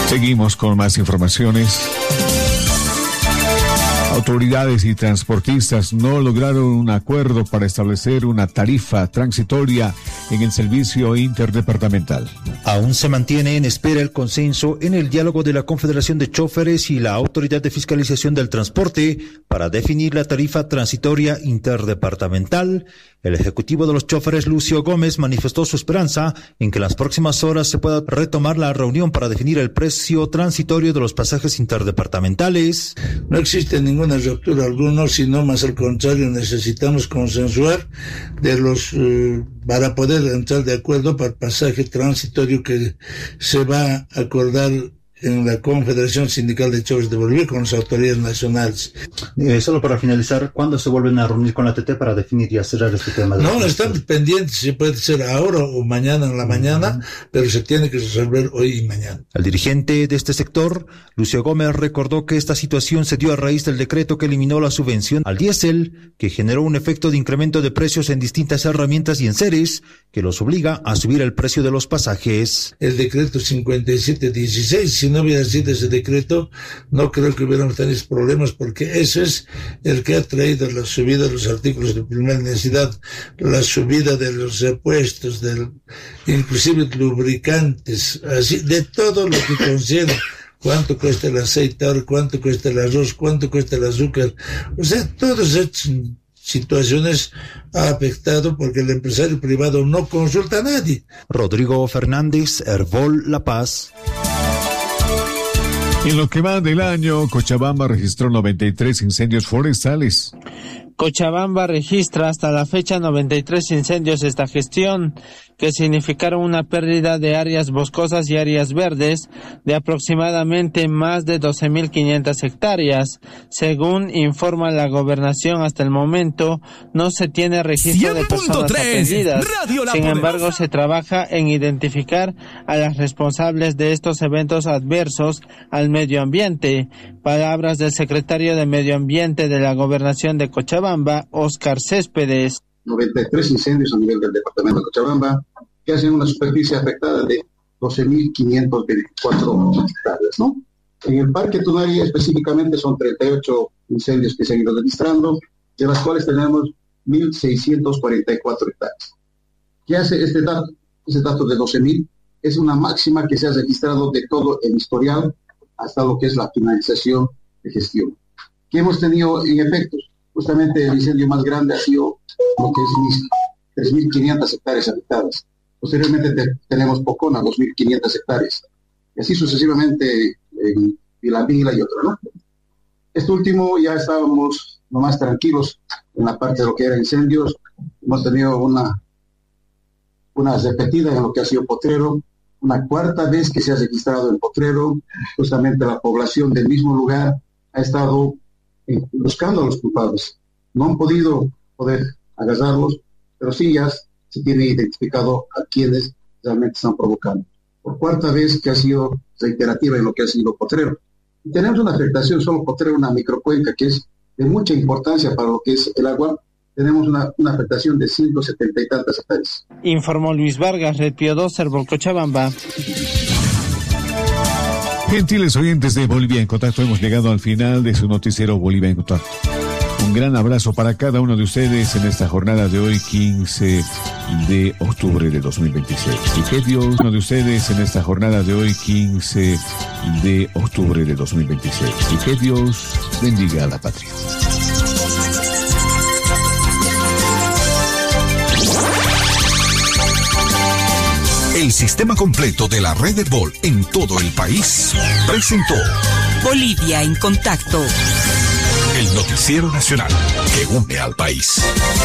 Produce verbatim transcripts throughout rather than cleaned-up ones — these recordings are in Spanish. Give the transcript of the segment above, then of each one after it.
Seguimos con más informaciones. Autoridades y transportistas no lograron un acuerdo para establecer una tarifa transitoria en el servicio interdepartamental. Aún se mantiene en espera el consenso en el diálogo de la Confederación de Chóferes y la Autoridad de Fiscalización del Transporte para definir la tarifa transitoria interdepartamental. El ejecutivo de los chóferes, Lucio Gómez, manifestó su esperanza en que en las próximas horas se pueda retomar la reunión para definir el precio transitorio de los pasajes interdepartamentales. No existe ninguna ruptura alguna, sino más al contrario, necesitamos consensuar de los eh, para poder entrar de acuerdo para el pasaje transitorio que se va a acordar en la Confederación Sindical de Choferes de Bolivia con las autoridades nacionales. Eh, solo para finalizar, ¿cuándo se vuelven a reunir con la T T para definir y cerrar este tema? No, estamos pendientes, si puede ser ahora o mañana en la mañana, uh-huh. pero se tiene que resolver hoy y mañana. El dirigente de este sector, Lucio Gómez, recordó que esta situación se dio a raíz del decreto que eliminó la subvención al diésel, que generó un efecto de incremento de precios en distintas herramientas y enseres, que los obliga a subir el precio de los pasajes. El decreto cincuenta y siete dieciséis, si no hubiera sido ese decreto, no creo que hubiéramos tenido problemas, porque eso es el que ha traído la subida de los artículos de primera necesidad, la subida de los repuestos, del, inclusive lubricantes, así, de todo lo que concierne. Cuánto cuesta el aceite ahora, cuánto cuesta el arroz, cuánto cuesta el azúcar. O sea, todas estas situaciones ha afectado porque el empresario privado no consulta a nadie. Rodrigo Fernández, Herbol, La Paz. En lo que va del año, Cochabamba registró noventa y tres incendios forestales. Cochabamba registra hasta la fecha noventa y tres incendios esta gestión, que significaron una pérdida de áreas boscosas y áreas verdes de aproximadamente más de doce mil quinientas hectáreas. Según informa la gobernación, hasta el momento no se tiene registro de personas atendidas. Sin embargo, se trabaja en identificar a las responsables de estos eventos adversos al medio ambiente. Palabras del secretario de Medio Ambiente de la gobernación de Cochabamba, Óscar Céspedes. noventa y tres incendios a nivel del departamento de Cochabamba, que hacen una superficie afectada de doce mil quinientas veinticuatro hectáreas, ¿no? En el Parque Tunari específicamente son treinta y ocho incendios que se han ido registrando, de las cuales tenemos mil seiscientos cuarenta y cuatro hectáreas. ¿Qué hace este dato? Ese dato de doce mil es una máxima que se ha registrado de todo el historial hasta lo que es la finalización de gestión. ¿Qué hemos tenido en efectos? Justamente el incendio más grande ha sido lo que es tres mil quinientas hectáreas habitadas. Posteriormente te, tenemos Pocona, dos mil quinientas hectáreas. Y así sucesivamente en Vilamila y otro, ¿no? Este último ya estábamos nomás tranquilos en la parte de lo que era incendios. Hemos tenido una, una repetida en lo que ha sido Potrero, una cuarta vez que se ha registrado en Potrero. Justamente la población del mismo lugar ha estado buscando a los culpables. No han podido poder agarrarlos, pero sí ya se tiene identificado a quienes realmente están provocando. Por cuarta vez que ha sido reiterativa en lo que ha sido Potrero. Y tenemos una afectación, solo Potrero, una microcuenca que es de mucha importancia para lo que es el agua. Tenemos una, una afectación de ciento setenta y tantas hectáreas. Informó Luis Vargas, Red Pío dos, Herbol, Cochabamba. Gentiles oyentes de Bolivia en Contacto, hemos llegado al final de su noticiero Bolivia en Contacto. Un gran abrazo para cada uno de ustedes en esta jornada de hoy, quince de octubre de dos mil veintiséis. Y que Dios, uno de ustedes en esta jornada de hoy, quince de octubre de dos mil veintiséis. Y que Dios bendiga a la patria. El sistema completo de la red Herbol en todo el país presentó Bolivia en Contacto, el noticiero nacional que une al país.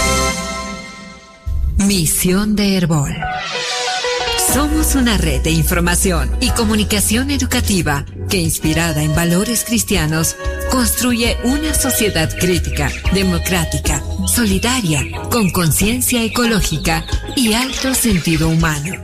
Misión de Herbol. Somos una red de información y comunicación educativa que, inspirada en valores cristianos, construye una sociedad crítica, democrática, solidaria, con conciencia ecológica y alto sentido humano.